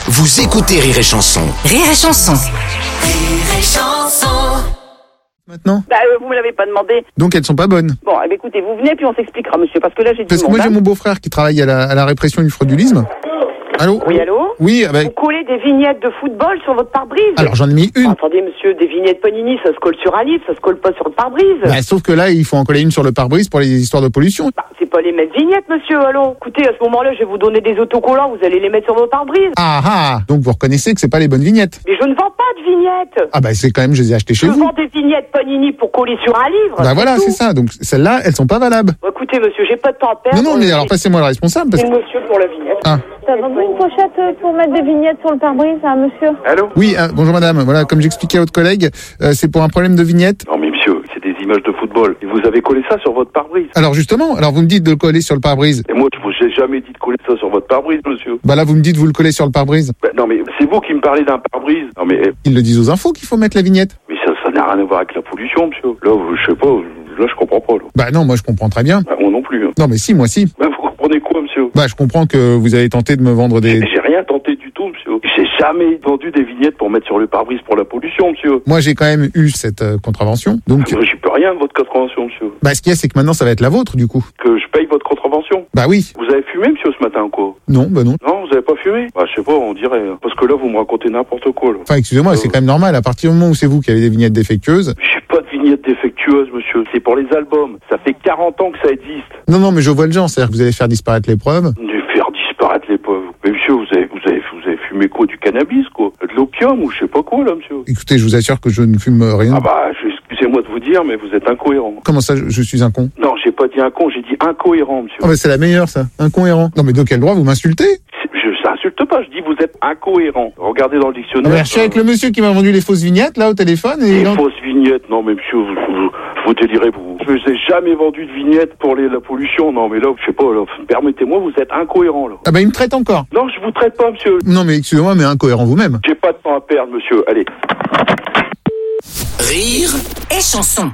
Vous écoutez Rire et Chanson. Rire et Chanson. Rire et Chanson. Maintenant. Vous me l'avez pas demandé. Donc elles sont pas bonnes. Bon, écoutez, vous venez puis on s'expliquera, monsieur, parce que là j'ai du Parce que monde. moi j'ai mon beau-frère qui travaille à la répression du fraudulisme. Allô? Oui, allô? Oui, Vous collez des vignettes de football sur votre pare-brise? alors j'en ai mis une. Attendez, monsieur, des vignettes Panini, ça se colle sur un livre, ça se colle pas sur le pare-brise. Bah, sauf que là, il faut en coller une sur le pare-brise pour les histoires de pollution. C'est pas les mêmes vignettes, monsieur, allons. Écoutez, à ce moment-là, je vais vous donner des autocollants, vous allez les mettre sur vos pare-brise. Ah. Donc vous reconnaissez que c'est pas les bonnes vignettes. Mais je ne vends pas de vignettes. Ah bah c'est quand même, je les ai achetées chez Je vous. vends des vignettes Panini pour coller sur un livre. Bah voilà, tout. c'est ça. Donc celles-là, elles sont pas valables. Bon, écoutez, monsieur, j'ai pas de temps à perdre. Non, mais alors passez-moi le responsable. Parce C'est que... le monsieur pour la vignette. Ah. Ça va pas une pochette pour mettre des vignettes sur le pare-brise, hein, monsieur? Allô? Oui, bonjour madame. Voilà, comme j'expliquais à votre collègue, c'est pour un problème de vignette. Non mais monsieur, c'est des images de football. Et vous avez collé ça sur votre pare-brise. Alors justement, vous me dites de le coller sur le pare-brise. Et moi, je vous ai jamais dit de coller ça sur votre pare-brise, monsieur. Bah là, vous me dites vous le collez sur le pare-brise. Non mais c'est vous qui me parlez d'un pare-brise. Non mais Ils le disent aux infos qu'il faut mettre la vignette. ça n'a rien à voir avec la pollution, monsieur. Là, je sais pas, là je comprends pas. Là. Bah non, moi je comprends très bien. Bah, moi non plus. Hein. Non mais si, moi si. Bah, vous comprenez quoi, monsieur? Bah je comprends que vous avez tenté de me vendre des... J'ai rien tenté du tout, monsieur. J'ai jamais vendu des vignettes pour mettre sur le pare-brise pour la pollution, monsieur. Moi j'ai quand même eu cette contravention. Donc Moi, j'y peux rien de votre contravention, monsieur. bah ce qu'il y a c'est que maintenant ça va être la vôtre du coup. Que je paye votre contravention. Bah oui. Vous avez fumé, monsieur, ce matin, quoi? Non, bah non. Non, vous avez pas fumé? Bah, je sais pas, on dirait. Parce que là, vous me racontez n'importe quoi, là. Enfin excusez-moi, c'est quand même normal. À partir du moment où c'est vous qui avez des vignettes défectueuses. J'ai pas de vignette défectueuse, monsieur. C'est pour les albums. Ça fait 40 ans que ça existe. Non mais je vois le genre, c'est-à-dire que vous allez faire disparaître les preuves. De faire disparaître les preuves. Mais monsieur, vous avez fumé quoi? Du cannabis, quoi? De l'opium ou je sais pas quoi, là, monsieur? Écoutez, je vous assure que je ne fume rien. Ah bah, excusez-moi de vous dire, mais vous êtes incohérent. Comment ça, je suis un con? Non, j'ai pas dit un con, j'ai dit incohérent, monsieur. Oh bah c'est la meilleure ça, incohérent. Non mais de quel droit vous m'insultez? Je insulte pas, je dis vous êtes incohérent. Regardez dans le dictionnaire. Je suis avec le monsieur qui m'a vendu les fausses vignettes là au téléphone et... Les fausses vignettes, non mais monsieur, vous délirez, vous. Je vous ai jamais vendu de vignettes pour la pollution, non mais là, je sais pas, là, permettez-moi, vous êtes incohérent, là. Ah bah il me traite encore. Non, je vous traite pas, monsieur. Non mais excusez-moi, mais incohérent vous-même. J'ai pas de temps à perdre, monsieur, allez. Rire Et Chanson.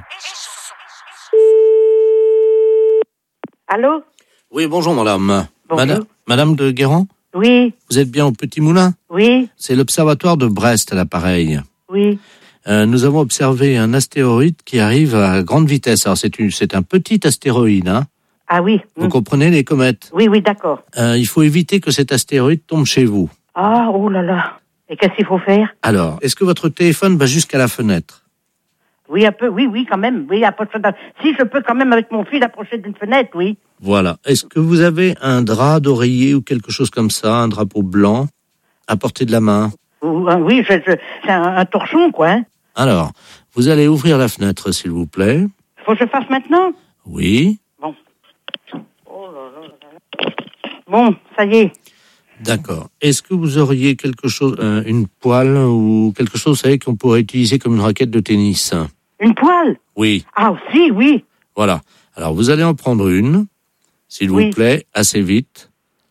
Allô? Oui, bonjour madame. Bonjour. Madame de Guérand, Oui, vous êtes bien au Petit Moulin? oui, C'est l'observatoire de Brest à l'appareil. oui. Nous avons observé un astéroïde qui arrive à grande vitesse. Alors c'est un petit astéroïde, hein. Ah oui. Vous comprenez les comètes? Oui, d'accord. Il faut éviter que cet astéroïde tombe chez vous. Ah, oh là là. Et qu'est-ce qu'il faut faire? Alors, est-ce que votre téléphone va jusqu'à la fenêtre? Oui, un peu, oui, quand même. Oui, si je peux quand même avec mon fil approcher d'une fenêtre, oui. Voilà. Est-ce que vous avez un drap d'oreiller ou quelque chose comme ça, un drapeau blanc à portée de la main? Oui, c'est un torchon, quoi. Hein. Alors, vous allez ouvrir la fenêtre, s'il vous plaît. Faut que je fasse maintenant? Oui. Bon. Oh là là. Bon, ça y est. D'accord. Est-ce que vous auriez quelque chose, une poêle ou quelque chose, vous savez, qu'on pourrait utiliser comme une raquette de tennis? Une poêle? Oui. Ah, aussi, oui. Voilà. Alors, vous allez en prendre une, s'il vous plaît, assez vite.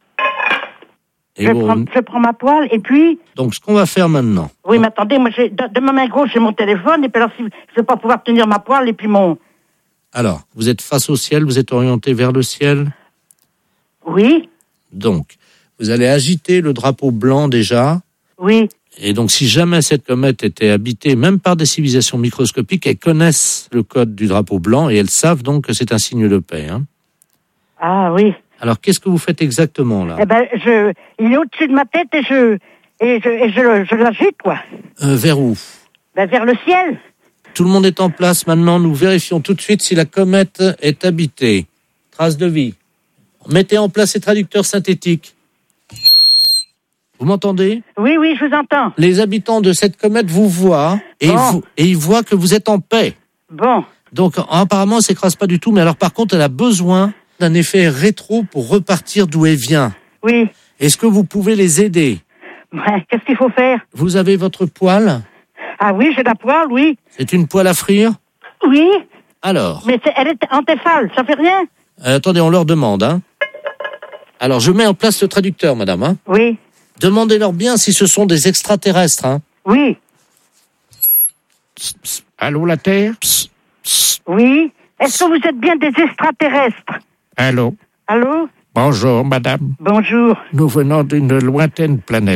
Et Je prends ma poêle et puis... Donc, ce qu'on va faire maintenant... Oui, mais attendez, moi, de ma main gauche, j'ai mon téléphone, et puis alors, si je ne vais pas pouvoir tenir ma poêle, et puis mon... Alors, vous êtes face au ciel, vous êtes orienté vers le ciel? Oui. Donc, vous allez agiter le drapeau blanc déjà. Oui. Et donc, si jamais cette comète était habitée, même par des civilisations microscopiques, elles connaissent le code du drapeau blanc et elles savent donc que c'est un signe de paix. Hein. Ah oui. Alors, qu'est-ce que vous faites exactement là? Eh ben, il est au-dessus de ma tête et je l'agite, quoi. Vers où? Ben, vers le ciel. Tout le monde est en place maintenant. Nous vérifions tout de suite si la comète est habitée. Trace de vie. Mettez en place ces traducteurs synthétiques. Vous m'entendez? Oui, je vous entends. Les habitants de cette comète vous voient et, ils voient que vous êtes en paix. Bon. Donc, apparemment, elle ne s'écrase pas du tout. Mais alors, par contre, elle a besoin d'un effet rétro pour repartir d'où elle vient. Oui. Est-ce que vous pouvez les aider? Ouais, qu'est-ce qu'il faut faire? Vous avez votre poêle? Ah oui, j'ai la poêle, oui. C'est une poêle à frire? Oui. Alors? Mais elle est en Tefal, ça fait rien? Attendez, on leur demande. Hein. Alors, je mets en place le traducteur, madame. Hein. Oui. Demandez-leur bien si ce sont des extraterrestres. Hein. Oui. Psst, psst. Allô, la Terre? Psst, psst. Oui. Est-ce que vous êtes bien des extraterrestres? Allô? Allô? Bonjour, madame. Bonjour. Nous venons d'une lointaine planète.